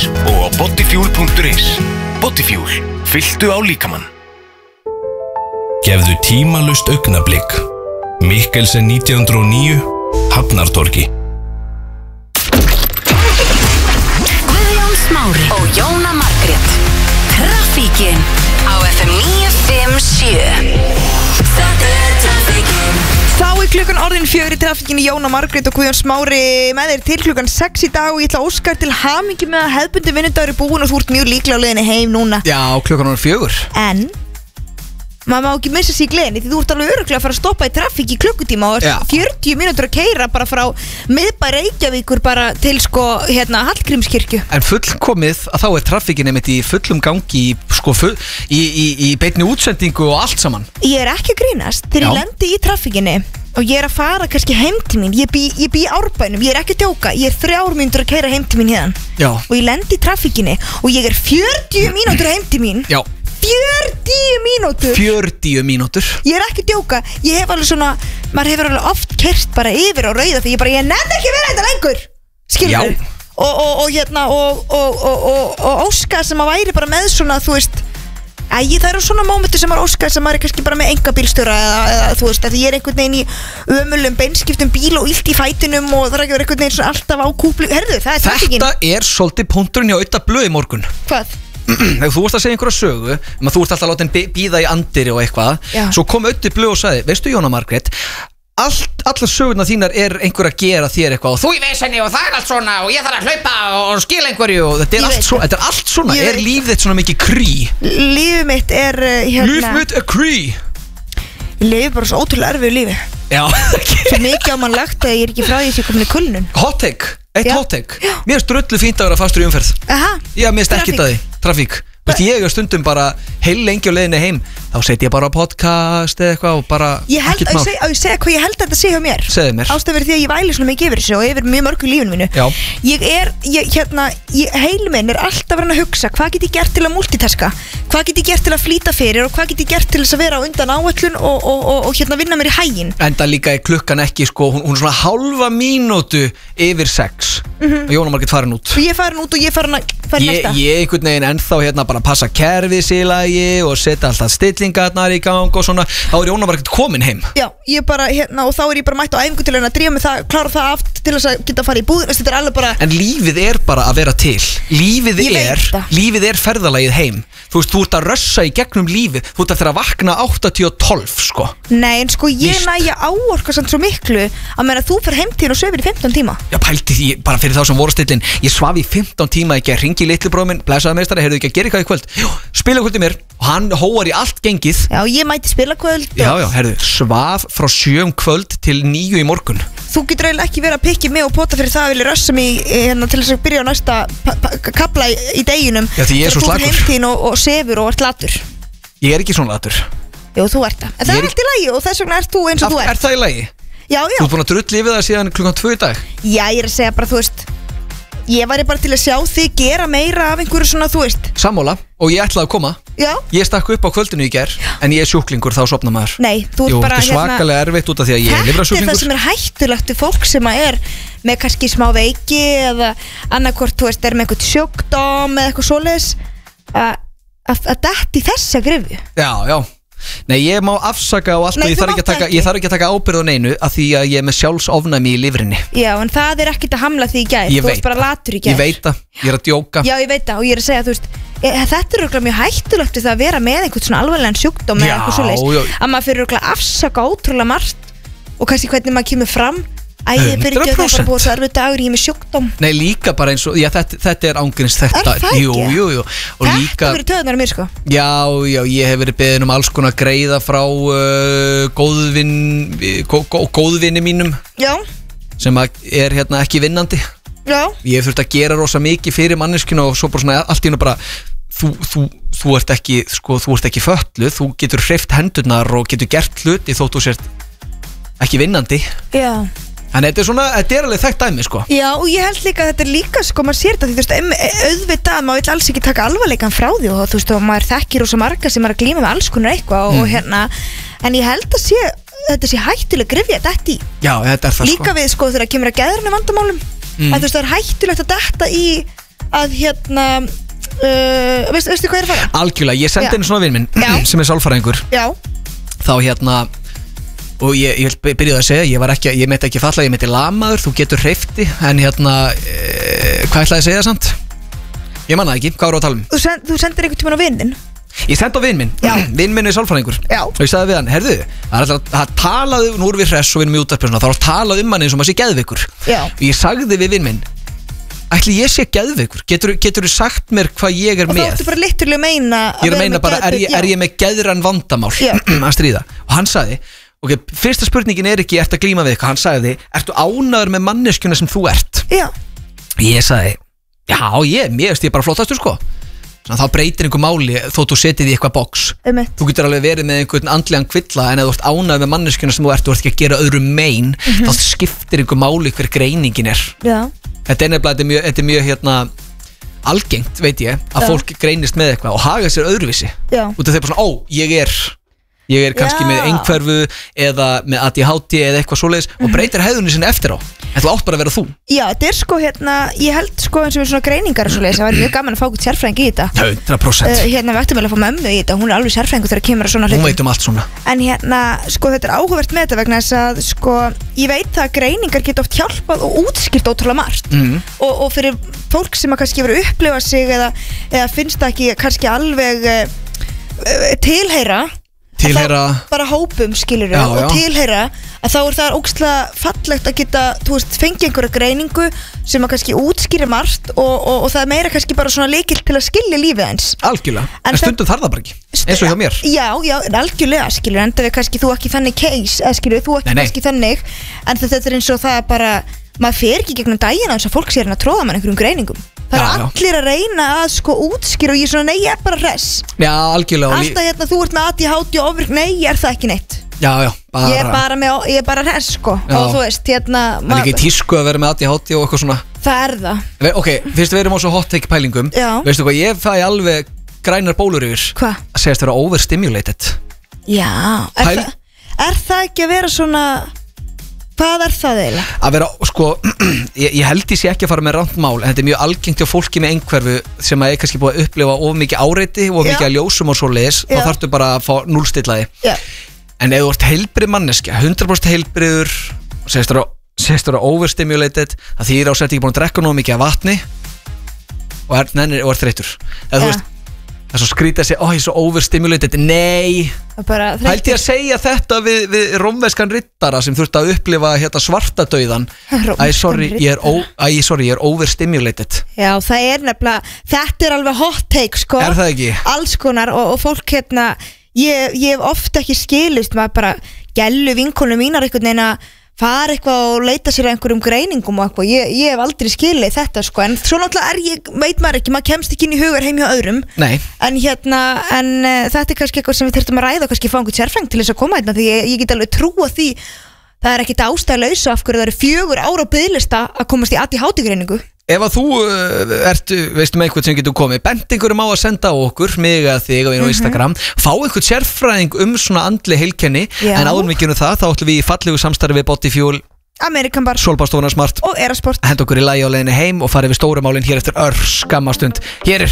og á bodyfuel.is. Bodyfuel, fylltu á líkamann. Gefðu tímalust augnablik. Mikkelsen 1909, Hafnartorgi. Guðjón Smári og Jóna Margrét. Traffíkin á FM 957. Þetta traffíkin. Þá klukkan orðin 4 í traffíkinni. Jóna Margrét og Guðjón Smári með þeir til klukkan 6 í dag og ég ætla að óska til hamingju með að hefðbundi vinnudagur er búin og þú ert mjög líklega á leiðinni heim núna. Já, klukkan orðin 4. En maður má ekki missa sig í gleðinni því þú ert alveg örugglega að fara að stoppa í traffík í klukkutíma og 40 mínútur að keyra bara frá miðbæ Reykjavíkur bara til Hallgrímskirkju. En fullkomið að þá traffíkin einmitt í fullum gangi í beinni útsendingu og allt saman. Ég er ekki að grínast þegar ég lendi í traffíkinni og ég er að fara kannski heim til mín. Ég bý í Árbænum, ég er ekki að djóka. Ég er 3 mínútur að keyra heim til mín hérna. Já. Og ég lendi í traffíkinni og ég er 40 mínútur heim til mín. Já. 40 mínútur. 40 mínútur. Ég er ekki að djóka. Ég hef alveg svona, maður hefur alveg oft keyrt bara yfir á rauða því ég nenni ekki vera þetta lengur. Skilur þau? Og óska sem að væri bara með svona, þú veist, það eru svona mómentur sem maður óskar sem maður er kannski bara með engabílstjóra eða þú veist, að ég er einhvern veginn í ömulum beinskiptum bíl og illt í fætinum og það er ekki verið einhvern veginn svona alltaf á kúpli. Herðu, það er traffíkin. Þetta er svolítið punkturinn hjá Auta Blöð í morgun. Hvað? Þegar þú varst að segja einhverja sögu að þú ert alltaf að láta henn bíða í andiri og eitthvað. Svo kom Auta Blöð og sagði, veistu Jóna Margrét, allar sögurnar þínar er einhver að gera þér eitthvað og þú í vesenni og það er allt svona og ég þarf að hlaupa og skila einhverju og þetta er allt svona. Er lífið þitt svona mikið krí? Lífið mitt er Lífið mitt er krí. Ég lifi bara svo ótrúlega erfiðu lífi. Já. Svo mikið á mann lagt að ég er ekki frá því að ég komin í kulnun. Hot take. Eitt hot take. Mér er drullu fínt að vera fastur í umferð. Já, mér er ekkert að því. Trafík. Ég er stundum bara heil lengi á leiðinni heim. Þá set ég bara á podcast eða eitthvað og bara ekkert mál. Ég segja hvað ég held að þetta sé hjá mér. Segðu mér. Ástæður því að ég væli svona mikið yfir þessu og yfir mjög mörgu lífinu mínu. Já. Heilin minn er alltaf verið að hugsa hvað get ég gert til að multitaska, hvað get ég gert til að flýta fyrir og hvað get ég gert til þess að vera á undan áætlun og vinna mér í haginn. Enda líka er klukkan ekki hún er svona hálfa mínútu yfir 6 og Jóna Margrét farin út. Og ég farin út og ég farin næsta. Ég einhvern veginn ennþá bara passa kerfið sér í lagi og setja alltaf stillingarnar í gang og svona. Þá er Jóna Margrét komin heim. Já, ég bara og þá er ég bara mætt á æfingu til að drífa mig það, klára það aft til þess að geta að fara í búðin. Þetta er alveg bara. En lífið er bara að vera til. Lífið er ferðalagið heim. Þú veist, þú ert að rössa í gegnum lífið. Þú ert að þeirra að vakna 8-12 sko. Nei, en sko ég næja áorka samt svo miklu að meina þú fer heimtíðin og svefir í 15 tíma. Já, pælti því, bara fyrir þá sem voru stillin. Ég svaf í 15 tíma, ég ringi í litlu bróðum minn, blessaði meistari, heyrðu ekki að gera eitthvað í kvöld. Jú, spila kvöld í mér og hann hóar í allt gengið. Já, ég mæti spila kvöld. Já, heyrðu, svaf frá 7 kvöld til 9 í morgun. Þú getur eiginlega ekki verið að pikki mig og pota fyrir það að vilja rössa mig til þess að byrja á næsta kapla í deginum. Já, því ég er svo slakur. Þú fyrir heimtíðin og sefur og ert latur. Ég er ekki svona latur. Jú, þú ert það. En það er allt í lagi og þess vegna ert þú eins og þú ert. Er það í lagi? Já. Þú ert búin að drulli yfir það síðan klukkan 2 í dag? Já, ég er að segja bara, þú veist, ég væri bara til að sjá þig gera meira af einhverju svona, þú veist. Sammála, og ég ætlaði að koma. Já. Ég stakk upp á kvöldinu í gær, en ég er sjúklingur, þá sopna maður. Nei, þú ert bara þetta er svakalega erfitt út af því að ég er lifrarsjúklingur. Þetta er það sem er hættulegt við fólk sem er með kannski smá veiki eða annarkvort, þú veist, er með eitthvað sjúkdóm eða eitthvað svoleiðis að detti þessa grifju. Já. Nei, ég má afsaka og allt og ég þarf ekki að taka ábyrgð á neinu af því að ég er með sjálfsofnæmi í lifrinni. Já, en það er ekkert að hamla því í gær. Þú veist bara latur í gær. Ég veit það, ég er að djóka. Já, ég veit það og ég er að segja, þú veist, þetta er örugglega mjög hættulegt það að vera með einhvern svona alvarlegan sjúkdóm eða eitthvað svoleiðis. Að maður fyrir örugglega afsaka ótrúlega margt og kannski hvernig maður kemur fram. Ég fyrir ekki að það bara búið svo erfið dagur ég með sjúkdóm. Nei, líka bara eins og, þetta er ángurins þetta. Er það ekki? Jú. Þetta verið töðunar mér sko. Já, ég hef verið beðin alls konar greiða frá góðvinni mínum. Já. Sem er ekki vinnandi. Já. Ég hef þurft að gera rosa mikið fyrir manneskinu og svo bara svona allt í hennu bara þú ert ekki fötluð, þú getur hreyft hendurnar og getur gert hluti þótt þú sért ekki vinnandi. Já. En þetta er alveg þekkt dæmi sko. Já, og ég held líka að þetta er líka sko, maður sér þetta því þú veist, auðvitað maður vill alls ekki taka alvarleikan frá því og þú veist, og maður þekkir rosa marga sem er að glíma með alls konar eitthvað og en ég held að þetta sé hættuleg grifja þetta í. Já, þetta er það sko. Líka við sko þegar kemur að geðrunni vandamálum að þú veist, það er hættulegt að detta í að hérna veistu hvað ég er að fara? Algjörlega, ég sendi einu svona vinn minn sem er sálfræðingur. Já. Þá hérna og ég byrjaði að segja, ég meiti ekki falla, ég meiti lamaður, þú getur hreyfti, en hérna hvað ætlaði að segja samt? Ég manna ekki, hvað voru að tala um? Þú sendir einhvern tímann á vinn þinn? Ég sendi á vinn minn, vinn minn er sálfræðingur. Og ég sagði við hann, herðu, það er að talaðu, nú erum við hress og við erum í útvarpinu, þá er að talað um hann eins og maður sé geðveikur. Og ég sagði við vinn minn, ætli ég sé geðveikur, geturðu sagt mér hvað ég er með? Og þá ertu bara liturlega að meina Ég er að meina bara, er ég með geðrann vandamál að stríða? Og hann sagði, ok, fyrsta spurningin er ekki, ertu að glíma við eitthvað? Hann sagði, ertu ánægður með manneskjuna sem þú ert? Ég sagði, mér veist ég bara flottastur sko. Þannig að þá breytir einhver máli þótt þú setið í eitthvað box. Þú getur alveg verið með einhvern andlegan kvilla, en ef þú ert ánægður með manneskjuna sem þú ert ekki að gera öðrum mein, þá skiptir einhver máli hver greiningin er. Þetta er nefnilega, þetta er mjög hérna algengt, veit ég, að fólk greinist með eitthvað og haga sér öðruvísi. Út af þeir bara svona, ég er kannski með einhverfu eða með ADHD eða eitthvað svoleiðis og breytir hegðunni sinni eftir á. En þú átt bara að vera þú. Já, þetta er sko hérna, ég held sko eins og við svona greiningar og svoleiðis, það var mjög gaman að fá eitthvað sérfræðing í þetta. 100%. Hérna við ættum vel að fá mömmu í þetta, hún er alveg sérfræðingur þegar kemur að svona hlutum. Hún veit allt svona. En hérna, sko þetta er áhugavert með þetta vegna þess að sko, ég veit það að greiningar geta oft hjálpað og útskýrt ótrúlega margt. Og fyrir fólk sem að kannski verið að upplifa sig eða finnst það ekki kannski alveg tilheyra bara hópum skilur og tilheyra að þá er það ógeðslega fallegt að geta, þú veist, fengið einhverja greiningu sem að kannski útskýri margt og það er meira kannski bara svona lykil til að skilja lífið eins. Algjörlega, en stundum þarf það bara ekki eins og hjá mér. Já, algjörlega skilur, enda við kannski þú ekki þannig case, skilur, þú ekki kannski þannig, en þetta er eins og það bara, maður fer ekki gegnum dagina eins og fólk sér að tróða mann einhverjum greiningum. Það er allir að reyna að sko útskýra og ég er svona, nei, ég er bara hress. Já, algjörlega. Alltaf hérna, þú ert með ADHD og ofvirk, nei, ég er það ekki neitt. Já, bara. Ég er bara hress, sko. Já. Og þú veist, hérna... Það er ekki tísku að vera með ADHD og eitthvað svona. Það er það. Ok, fyrst við erum á svo hot take pælingum. Já. Veistu hvað, ég fæ alveg grænar bólur yfir. Hvað? Að segast vera overstimulated. Já. Er það ekki að vera svona... Hvað er það eiginlega? Að vera, sko, ég held ég sé ekki að fara með rangt mál, en þetta er mjög algengt hjá fólki með einhverfu sem er kannski búið að upplifa of mikið áreiti og of mikið að ljósum og svoleiðis, þá þarftu bara að fá núllstillaði. En ef þú ert heilbrigð manneskja, 100% heilbrigður, segist vera overstimulated, það þýðir á sett ekki búin að drekka nóg mikið af vatni og er þreyttur. Eða þú veist, það er svo skrítið að segja, ég er svo overstimulated. Nei, hælti að segja þetta við rómverskan riddara sem þurfti að upplifa hérna svartadauðan. Ég er overstimulated. Já, það er nefnilega, þetta er alveg hot take, sko. Er það ekki? Alls konar og fólk hérna, ég hef ofta ekki skilist, maður bara gælu vinkonum mínar einhvern veginn að fara eitthvað og leita sér einhverjum greiningum og eitthvað, ég hef aldrei skilið þetta sko, en svo náttúrulega veit maður ekki, maður kemst ekki inn í hugar heim hjá öðrum. Nei. En þetta er kannski eitthvað sem við þurfum að ræða og kannski fá einhvern sérfræðing til þess að koma hérna, því ég get alveg trúa því það er ekkit ástæðulausa af hverju það eru 4 ára á biðlista að komast í ADHD-greiningu. Ef að þú veistu með einhvern sem getur komið, bent einhverjum á að senda á okkur, mig eða þig á Instagram, fá einhvern sérfræðing svona andli heilkenni, en áður við gerum það, þá ætlum við í fallegu samstarfi við Bodyfuel, American Bar, Solbárstofuna Smart og Erasport. Henda okkur í lagi á leiðinni heim og farið við stóru málin hér eftir örskamma stund. Hér er